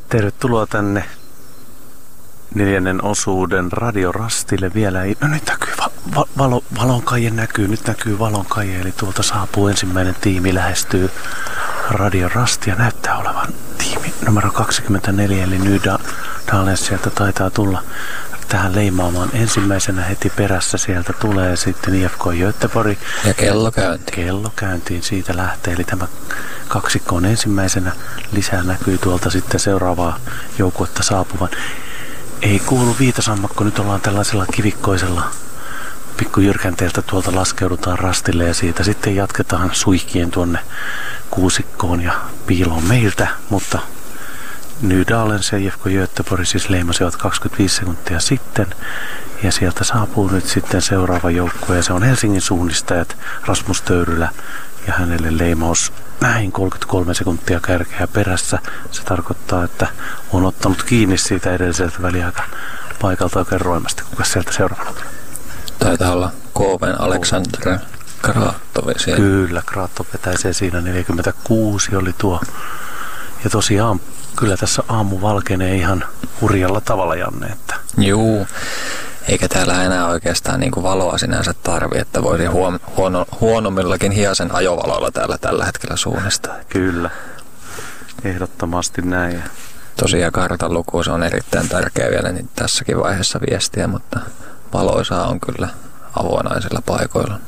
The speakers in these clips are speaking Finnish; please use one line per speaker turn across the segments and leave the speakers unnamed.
Tervetuloa tänne neljännen osuuden radiorastille. Vielä ei... No nyt näkyy valonkaije näkyy. Nyt näkyy valonkaije, eli tuolta saapuu ensimmäinen tiimi, lähestyy radiorastia. Näyttää olevan tiimi numero 24, eli Nydalen sieltä taitaa tulla tähän leimaamaan. Ensimmäisenä heti perässä sieltä tulee sitten IFK Göteborg.
Ja kello käyntiin.
Kello käyntiin, siitä lähtee. Eli tämä kaksikko on ensimmäisenä. Lisää näkyy tuolta sitten seuraavaa joukkuetta saapuvan. Ei kuulu viitasammakko, nyt ollaan tällaisella kivikkoisella pikkujyrkänteeltä tuolta laskeudutaan rastille ja siitä sitten jatketaan suihkien tuonne kuusikkoon ja piiloon meiltä, mutta Nydalen ja IFK Göteborg siis leimasivat 25 sekuntia sitten ja sieltä saapuu nyt sitten seuraava joukkue ja se on Helsingin suunnistajat Rasmus Töyrylä ja hänelle leimaus näin 33 sekuntia kärkeä perässä. Se tarkoittaa, että on ottanut kiinni siitä edelliseltä väliaika paikalta oikein roimasti. Kuka sieltä seuraavana tulee?
Taitaa olla KV:n Aleksandr Kratov siellä.
Kyllä, Kratov vetäisee siinä 46 oli tuo. Ja tosiaan kyllä tässä aamu valkenee ihan hurjalla tavalla, Janne. Että...
Juu, eikä täällä enää oikeastaan niin kuin valoa sinänsä tarvi, että voisi huonommillakin hiasen ajovaloilla täällä tällä hetkellä suunnistaa.
Kyllä, ehdottomasti näin.
Tosiaan kartan luku se on erittäin tärkeä vielä niin tässäkin vaiheessa viestiä, mutta valoisaa on kyllä avonaisilla paikoilla.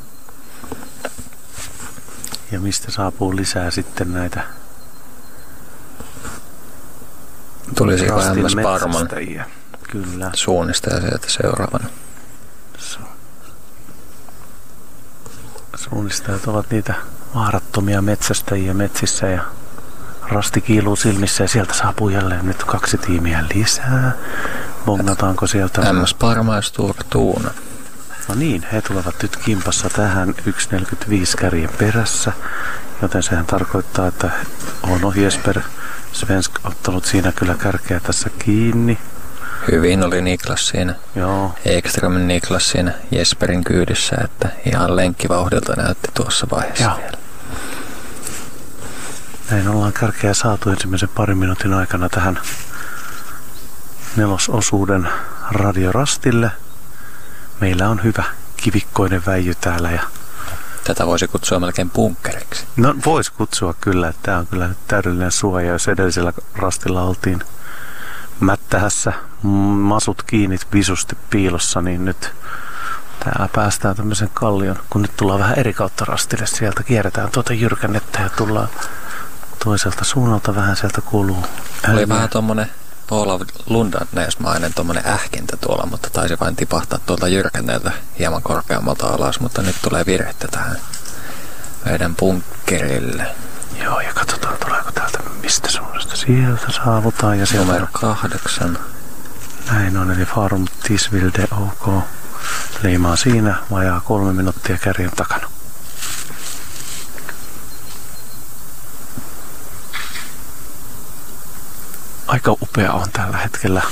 Ja mistä saapuu lisää sitten näitä
tulisiko MS Parman
kyllä
suunnistaja sieltä seuraavana?
Suunnistajat ovat niitä vaarattomia metsästäjiä metsissä ja rasti kiiluu silmissä ja sieltä saapuu jälleen nyt 2 tiimiä lisää. Bongataanko sieltä?
MS Parma ja Stur Tuuna.
No niin, he tulevat nyt kimpassa tähän 1.45 kärjen perässä, joten sehän tarkoittaa, että on Jesper Svensk ottanut siinä kyllä kärkeä tässä kiinni.
Hyvin oli Niklas siinä.
Joo.
Ekströmin Niklas siinä Jesperin kyydissä, että ihan lenkkivauhdilta näytti tuossa vaiheessa
Joo.
vielä.
Näin ollaan kärkeä saatu ensimmäisen parin minuutin aikana tähän nelososuuden radiorastille. Meillä on hyvä kivikkoinen väijy täällä. Ja
tätä voisi kutsua melkein bunkkeriksi.
no voisi kutsua kyllä, että tämä on kyllä nyt täydellinen suoja. Jos edellisellä rastilla oltiin mättähässä masut kiinni visusti piilossa, niin nyt täällä päästään tämmöisen kallion, kun nyt tullaan vähän eri kautta rastille. Sieltä kierretään tuota jyrkännettä ja tullaan toiselta suunnalta vähän, sieltä kuuluu ääniä.
Oli vähän tommonen Olav Lundanesmainen tommonen ähkintä tuolla, mutta taisi vain tipahtaa tuolta jyrkänteeltä hieman korkeammalta alas, mutta nyt tulee virhettä tähän meidän bunkkerille.
Joo, ja katsotaan tuleeko täältä mistä suunnasta. Sieltä saavutaan ja sieltä
numero 8.
Näin on, eli Farum Tisvilde OK. Leimaa siinä, vajaa 3 minuuttia kärjen takana. Aika upea on tällä hetkellä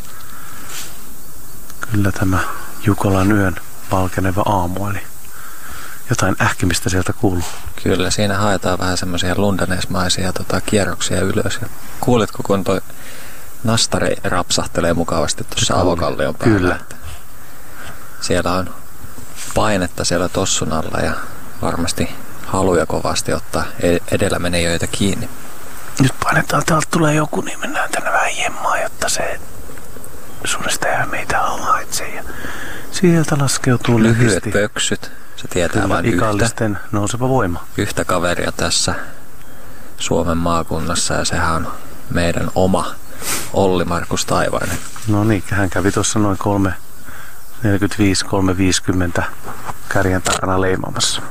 kyllä tämä Jukolan yön valkeneva aamu, eli jotain ähkimistä sieltä kuuluu.
Kyllä, siinä haetaan vähän semmoisia lundanesmaisia kierroksia ylös. Ja kuulitko, kun toi nastari rapsahtelee mukavasti tuossa avokallion päällä?
Kyllä.
Siellä on painetta siellä tossun alla ja varmasti haluja kovasti ottaa edellä menijöitä kiinni.
Nyt painetaan, täältä tulee joku, niin mennään tänne vähän jemmaan, jotta se suunnistaja meitä havaitsee. Ja sieltä laskeutuu
lyhyet pöksyt. Se tietää
kyllä,
vain
ikallisten nouseva voima.
Yhtä kaveria tässä Suomen maakunnassa ja sehän on meidän oma Olli Markus Taivainen.
No niin, hän kävi tuossa noin 3.45-3.50 kärjen takana leimaamassa.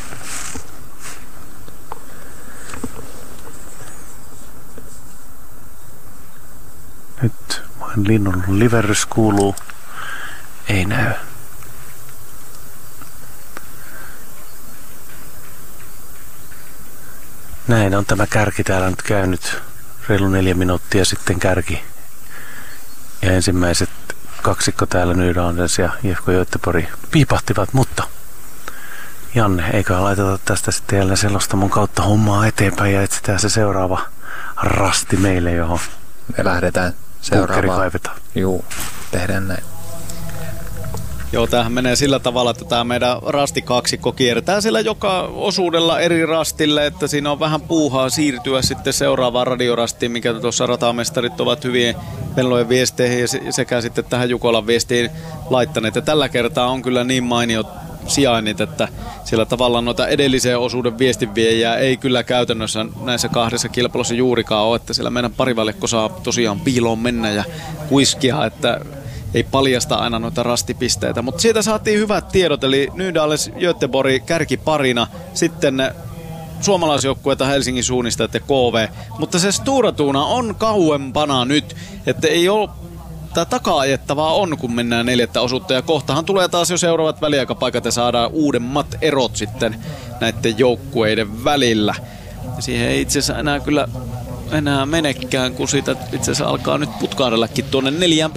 Nyt vain linnun liverrys kuuluu. Ei näy. Näin on tämä kärki täällä nyt käynyt. Reilu 4 minuuttia sitten kärki. Ja ensimmäiset kaksikko täällä Nydalens ja IFK Göteborg piipahtivat, mutta Janne, eikä laiteta tästä sitten jälleen selostamon kautta hommaa eteenpäin ja etsitään se seuraava rasti meille, johon
me lähdetään seuraavaan.
Kaivetaan.
Juu, tehdään näin.
Joo, tämähän menee sillä tavalla, että tämä meidän rastikaksikko kiertää siellä joka osuudella eri rastille, että siinä on vähän puuhaa siirtyä sitten seuraavaan radiorastiin, mikä tuossa ratamestarit ovat hyvin Venlojen viesteihin ja sekä sitten tähän Jukolan viestiin laittaneet. Ja tällä kertaa on kyllä niin mainiot sijainnit, että sillä tavalla noita edellisen osuuden viestinviejää ei kyllä käytännössä näissä kahdessa kilpailussa juurikaan ole, että siellä meidän parivaljakko saa tosiaan piiloon mennä ja kuiskia, että ei paljasta aina noita rastipisteitä, mutta siitä saatiin hyvät tiedot, eli Nydales Göteborg kärkiparina, sitten suomalaisjoukkueita Helsingin suunnistajat ja KV, mutta se Stora Tuna on kauempana nyt, että ei ole, tämä taka-ajettavaa on, kun mennään 4. osuutta, ja kohtahan tulee taas jo seuraavat väliaikapaikat ja saadaan uudemmat erot sitten näiden joukkueiden välillä. Ja siihen ei itse asiassa enää menekään, kun siitä itse asiassa alkaa nyt putkahdellakin tuonne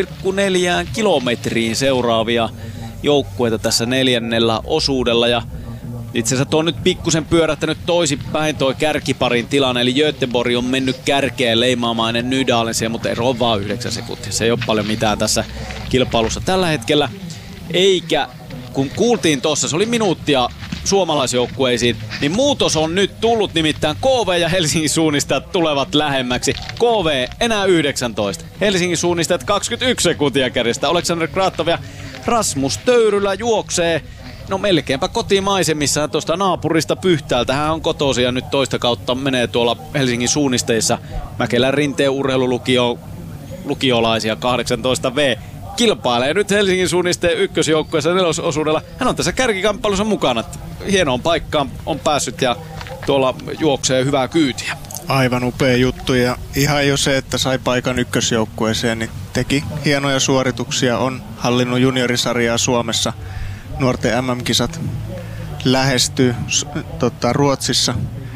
4,4 kilometriin seuraavia joukkueita tässä 4. osuudella. Ja itse asiassa tuo on nyt pikkusen pyörähtänyt toisinpäin toi kärkiparin tilanne, eli Göteborg on mennyt kärkeen leimaamaan ennen Nydalensia, mutta ero on vaan 9 sekuntia. Se ei ole paljon mitään tässä kilpailussa tällä hetkellä. Eikä, kun kuultiin tossa, se oli minuuttia suomalaisjoukkueisiin, niin muutos on nyt tullut, nimittäin KV ja Helsingin suunnistajat tulevat lähemmäksi. KV enää 19, Helsingin suunnistajat 21 sekuntia kärjestä. Aleksander Kratov ja Rasmus Töyrylä juoksee melkeinpä kotimaisemissa tuosta naapurista Pyhtäältä. Hän on kotoisin ja nyt toista kautta menee tuolla Helsingin suunnisteissa Mäkelän Rinteen urheilulukiolaisia 18V. Kilpailee nyt Helsingin suunnisteen ykkösjoukkueessa 4. osuudella. Hän on tässä kärkikamppailussa mukana. Hienoon paikkaan on päässyt ja tuolla juoksee hyvää kyytiä.
Aivan upea juttu ja ihan jo se, että sai paikan ykkösjoukkueeseen, niin teki hienoja suorituksia. On hallinnut juniorisarjaa Suomessa. Nuorten MM-kisat lähestyy Ruotsissa.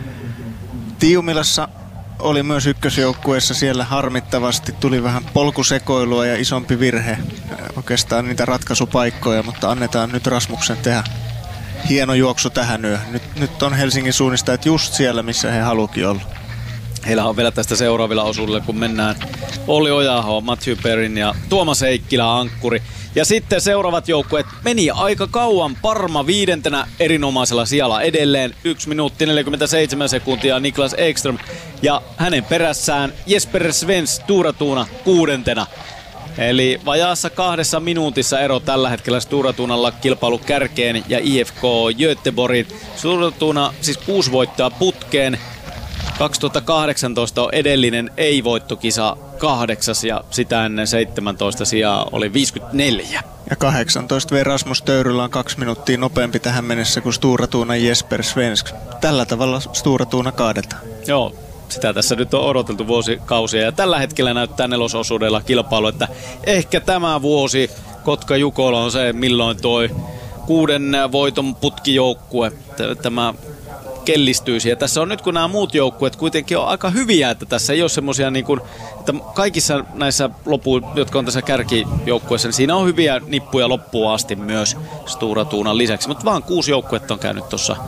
Tiumilassa oli myös ykkösjoukkueessa, siellä harmittavasti tuli vähän polkusekoilua ja isompi virhe. Oikeastaan niitä ratkaisupaikkoja, mutta annetaan nyt Rasmuksen tehdä hieno juoksu tähän yöhön. Nyt on Helsingin suunnistajat just siellä, missä he haluukin olla.
Heillä on vielä tästä seuraavilla osuudella, kun mennään Olli Ojaho, Matthew Perrin ja Tuomas Heikkilä ankkuri. Ja sitten seuraavat joukkueet meni aika kauan. Parma 5. erinomaisella sijalla edelleen. 1 minuutti 47 sekuntia Niklas Ekström. Ja hänen perässään Jesper Svens Stora Tuna 6. Eli vajaassa 2 minuutissa ero tällä hetkellä Stora Tunalla kilpailu kärkeen ja IFK Göteborg. Stora Tuna siis 6 voittoa putkeen. 2018 on edellinen ei-voittokisa 8. ja sitä ennen 17 sijaa oli 54.
Ja 18 Rasmus Töyrylä on 2 minuuttia nopeampi tähän mennessä kuin Stora Tunan Jesper Svensk. Tällä tavalla Stora Tuna kaadetaan.
Joo, sitä tässä nyt on odoteltu vuosikausia ja tällä hetkellä näyttää 4. osuudella kilpailu, että ehkä tämä vuosi Kotka-Jukola on se, milloin toi 6 voiton putkijoukkue tämä kellistyisi. Ja tässä on nyt, kun nämä muut joukkueet kuitenkin on aika hyviä, että tässä ei ole semmosia niin kuin, että kaikissa näissä jotka on tässä kärkijoukkueessa, niin siinä on hyviä nippuja loppuun asti myös Stora Tunan lisäksi, mutta vaan 6 joukkuetta on käynyt tuossa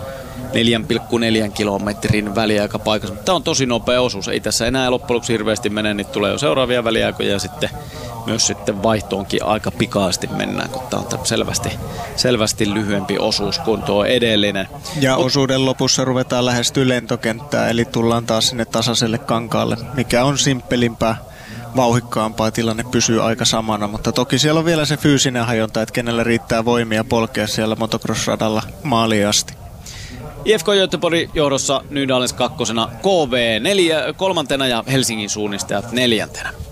4,4 kilometrin väliaikapaikassa. Tämä on tosi nopea osuus. Ei tässä enää loppujen lopuksi hirveästi mene, niin tulee jo seuraavia väliaikoja ja sitten myös sitten vaihtoonkin aika pikaasti mennään, kun tämä on selvästi lyhyempi osuus kuin tuo edellinen.
Ja osuuden lopussa ruvetaan lähestyä lentokenttää, eli tullaan taas sinne tasaiselle kankaalle, mikä on simppelimpää, vauhikkaampaa, tilanne pysyy aika samana, mutta toki siellä on vielä se fyysinen hajonta, että kenellä riittää voimia polkea siellä motocross-radalla maaliin asti.
IFK Göteborg johdossa Nydalens 2, KV 3 ja Helsingin suunnistajat 4.